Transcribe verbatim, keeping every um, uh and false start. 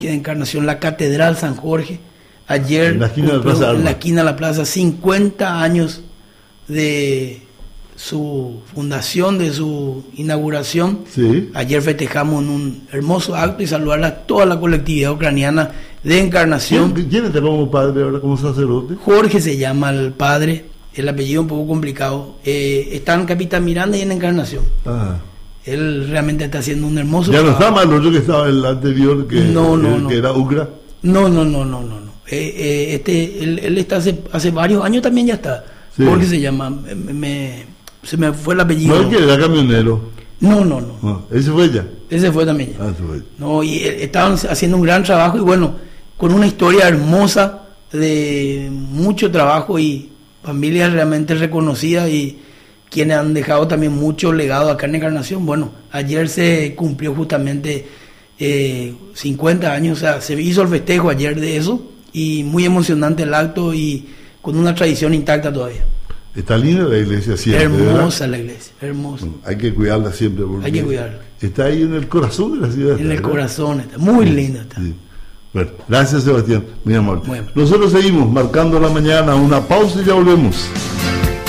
de Encarnación, la Catedral San Jorge. Ayer, en la esquina de la Plaza, en la esquina de la Plaza, cincuenta años de su fundación, de su inauguración. Sí. Ayer festejamos en un hermoso acto y saludar a toda la colectividad ucraniana de Encarnación. ¿Quién, quién está como padre ahora, como sacerdote? Jorge se llama el padre, el apellido un poco complicado. Eh, está en Capitán Miranda y en Encarnación. Ah. Él realmente está haciendo un hermoso Ya no trabajo. está mal el otro que estaba el anterior, que, No, no, el, no. que era Ucra. No, no, no, no, no. no. Eh, eh, este, él, él está hace, hace varios años también ya está. Sí. Jorge se llama, me, me- se me fue el apellido. No, el que era camionero. No, no, no. No, ese fue ella. Ese fue también ya. Ah, ese fue ella. No, y eh, estaban haciendo un gran trabajo y bueno, con una historia hermosa de mucho trabajo y familias realmente reconocidas y quienes han dejado también mucho legado acá en Encarnación. Bueno, ayer se cumplió justamente eh, cincuenta años, o sea, se hizo el festejo ayer de eso y muy emocionante el acto y con una tradición intacta todavía. Está linda la iglesia siempre. Hermosa ¿verdad? la iglesia, hermosa. Hay que cuidarla siempre. Porque Hay que cuidarla. Está ahí en el corazón de la ciudad. En el ¿verdad? corazón está, muy linda está. Sí. Bueno, gracias Sebastián, muy amable. Muy amable. Nosotros seguimos marcando la mañana, una pausa y ya volvemos.